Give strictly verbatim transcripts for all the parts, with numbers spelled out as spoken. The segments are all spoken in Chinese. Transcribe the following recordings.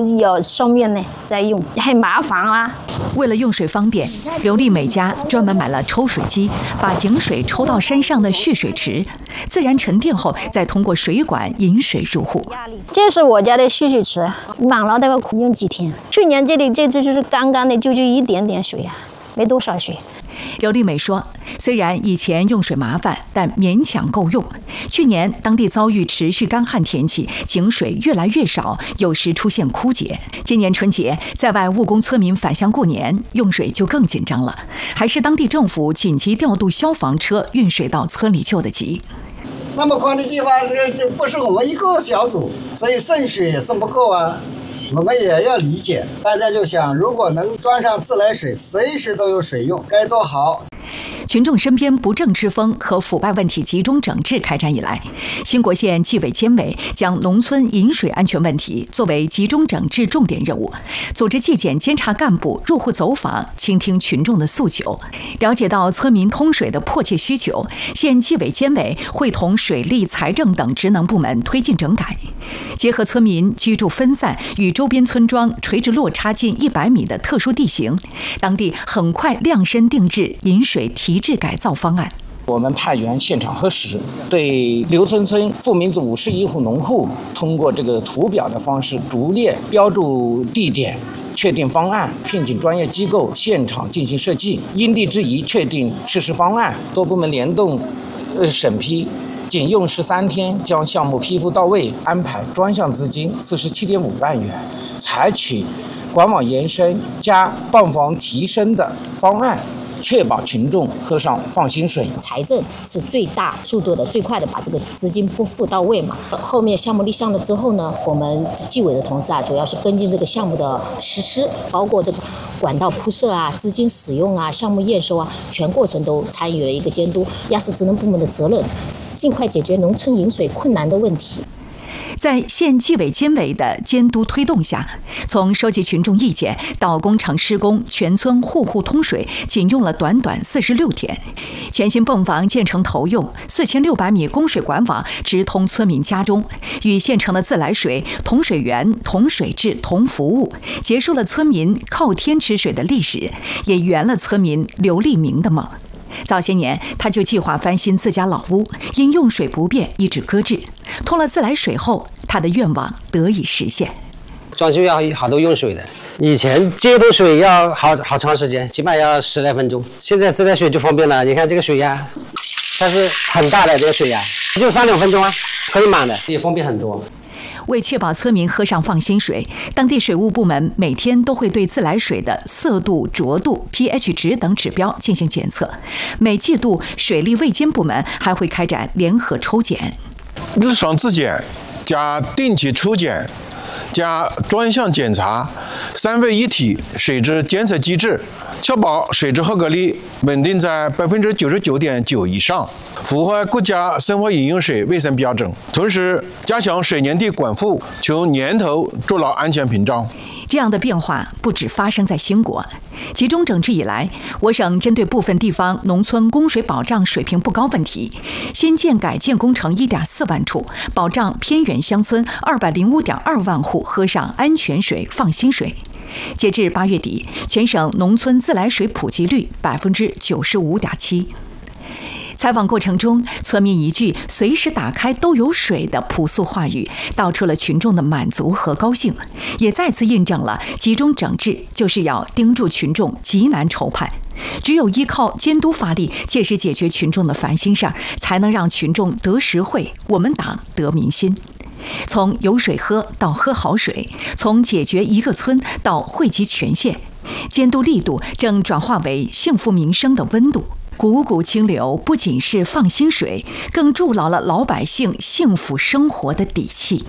要上面呢再用，很麻烦啊。 为了用水方便，刘丽美家专门买了抽水机，把井水抽到山上的蓄水池，自然沉淀后，再通过水管引水入户。 这是我家的蓄水池，满了大概用几天。去年这里这这就是干干的，就就一点点水啊，没多少水。 刘丽美说，虽然以前用水麻烦，但勉强够用。去年当地遭遇持续干旱天气，井水越来越少，有时出现枯竭。今年春节，在外务工村民返乡过年，用水就更紧张了，还是当地政府紧急调度消防车运水到村里救得急。 那么宽的地方，这不是我们一个小组，所以送水也送不够啊。我们也要理解，大家就想，如果能装上自来水，随时都有水用，该多好。 群众身边不正之风和腐败问题集中整治开展以来，兴国县纪委监委将农村饮水安全问题作为集中整治重点任务，组织纪检监察干部入户走访，倾听群众的诉求。了解到村民通水的迫切需求，县纪委监委会同水利、财政等职能部门推进整改，结合村民居住分散与周边村庄垂直落差近一百米的特殊地形，当地很快量身定制饮水提质改造方案。 我们派员现场核实，对刘村村富民族五十一户农户，通过这个图表的方式逐列标注地点，确定方案，聘请专业机构现场进行设计，因地制宜确定实施方案，多部门联动呃审批。仅用十三天将项目批复到位，安排专项资金四十七点五万元，采取管网延伸加泵房提升的方案，确保群众喝上放心水。 财政是最大速度的、最快的把这个资金拨付到位嘛。后面项目立项了之后呢，我们纪委的同志啊，主要是跟进这个项目的实施，包括这个管道铺设啊、资金使用啊、项目验收啊，全过程都参与了一个监督，压实职能部门的责任，尽快解决农村饮水困难的问题。 在县纪委监委的监督推动下，从收集群众意见到工程施工，全村户户通水，仅用了短短四十六天。全新泵房建成投用，四千六百米供水管网直通村民家中，与县城的自来水、同水源、同水质、同服务，结束了村民靠天吃水的历史，也圆了村民刘立明的梦。早些年，他就计划翻新自家老屋，因用水不便一直搁置。通了自来水后，他的愿望得以实现。 装修要好多用水的，以前接头水要好好长时间，起码要十来分钟。现在自来水就方便了，你看这个水压，它是很大的这个水压，就三两分钟啊，可以满的，也方便很多。 为确保村民喝上放心水，当地水务部门每天都会对自来水的色度、浊度、pH 值等指标进行检测。每季度，水利卫监部门还会开展联合抽检。 日常自检加定期抽检加专项检查，三位一体水质监测机制，确保水质合格率稳定在百分之九十九点九以上，符合国家生活饮用水卫生标准。同时，加强水源地管护，求源头筑牢安全屏障。 这样的变化不只发生在兴国。集中整治以来，我省针对部分地方农村供水保障水平不高问题，新建改建工程一点四万处，保障偏远乡村二百零五点二万户喝上安全水、放心水。截至八月底，全省农村自来水普及率百分之九十五点七。采访过程中，村民一句“随时打开都有水”的朴素话语，道出了群众的满足和高兴，也再次印证了集中整治就是要盯住群众急难愁盼。只有依靠监督发力，切实解决群众的烦心事儿，才能让群众得实惠，我们党得民心。从有水喝到喝好水，从解决一个村到惠及全县，监督力度正转化为幸福民生的温度。汩汩清流不仅是放心水，更筑牢了老百姓幸福生活的底气。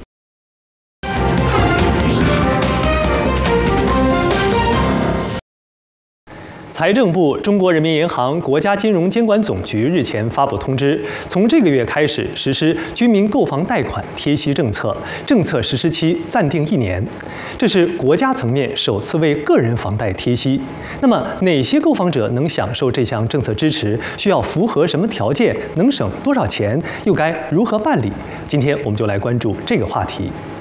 财政部、中国人民银行、国家金融监管总局日前发布通知，从这个月开始实施居民购房贷款贴息政策，政策实施期暂定一年。这是国家层面首次为个人房贷贴息。那么，哪些购房者能享受这项政策支持？需要符合什么条件？能省多少钱？又该如何办理？今天我们就来关注这个话题。